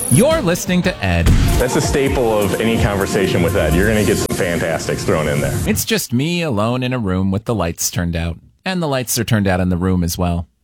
You're listening to Ed. That's a staple of any conversation with Ed. You're going to get some fantastics thrown in there. It's just me alone in a room with the lights turned out. And the lights are turned out in the room as well.